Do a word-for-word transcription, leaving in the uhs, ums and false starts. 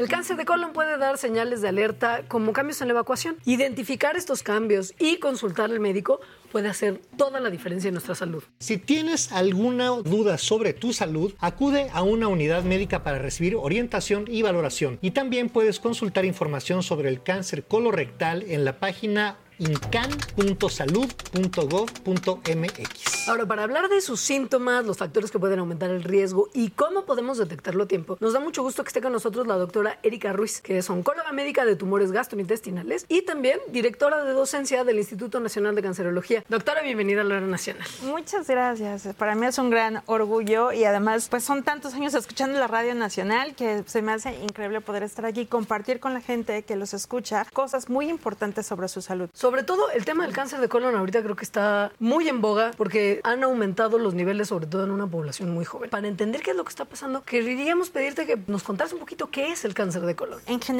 El cáncer de colon puede dar señales de alerta como cambios en la evacuación. Identificar estos cambios y consultar al médico puede hacer toda la diferencia en nuestra salud. Si tienes alguna duda sobre tu salud, acude a una unidad médica para recibir orientación y valoración. Y también puedes consultar información sobre el cáncer colorectal en la página incan punto salud punto gov punto mx. Ahora, para hablar de sus síntomas, los factores que pueden aumentar el riesgo y cómo podemos detectarlo a tiempo, nos da mucho gusto que esté con nosotros la doctora Erika Ruiz, que es oncóloga médica de tumores gastrointestinales y también directora de docencia del Instituto Nacional de Cancerología. Doctora, bienvenida a la Hora Nacional. Muchas gracias. Para mí es un gran orgullo y además pues son tantos años escuchando la Radio Nacional que se me hace increíble poder estar aquí y compartir con la gente que los escucha cosas muy importantes sobre su salud. Sobre todo el tema del cáncer de colon ahorita creo que está muy en boga porque han aumentado los niveles, sobre todo en una población muy joven. Para entender qué es lo que está pasando, queríamos pedirte que nos contaras un poquito qué es el cáncer de colon. En general,